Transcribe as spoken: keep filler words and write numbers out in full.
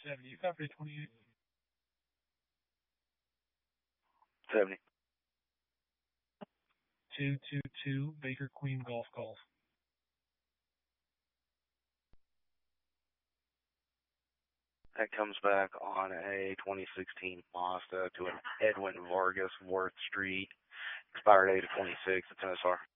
seventy. You copy twenty-eight. seventy. two two two, Baker Queen Golf Golf. That comes back on a twenty sixteen Mazda to an Edwin Vargas Worth Street. Expired date of twenty-six. It's N S R.